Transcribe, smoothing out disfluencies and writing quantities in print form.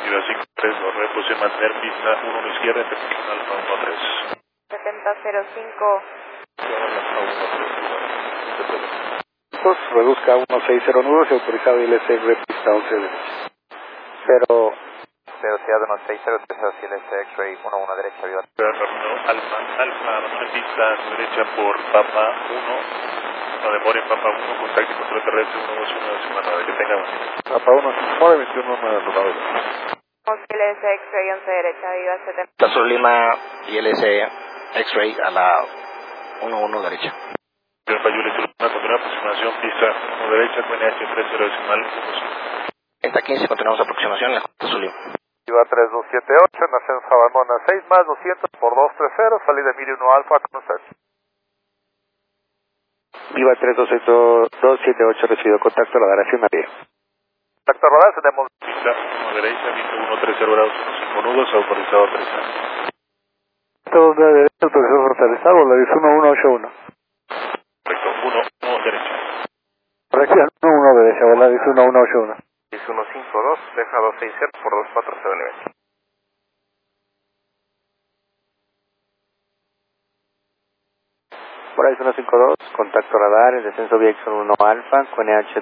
Ciudad 532, reposición mantener pista 1 izquierda, Alfa 13. 7005. Reduzca 1609 nudos y autorizado ILC repista 11 derecha. 0 velocidad 1603 ILC X-ray 11 derecha, viva. Alfa, pista derecha por Papa 1, no demore Papa 1, contacto y control terrestre 121 que tenga Papa 1, demore 21 9. ILC X-ray 11 derecha, viva 70. Paso Lima ILC X-ray a la 11 derecha. Continúa aproximación, pista 1 derecha, QNH 30 decimal 1. Esta 15, continuamos aproximación en la Paso Lima. Viva 3278, en ascenso a Balmona 6 más 200 por 230, salida Emilio 1 Alfa, contact. Viva 328 recibido contacto a la Daración María. Contacto a radar, tenemos pista 1 derecha, visto 130 grados 15 nudos, autorizado 30. Todo de derecha, autorizado fortalezado, la 1181. Correcto, 1 derecha. Corrección, 1 derecha, la 1181. 152, deja 260 por 240 nivel. Por ahí 152, contacto radar, el descenso VX 1 Alfa, QNH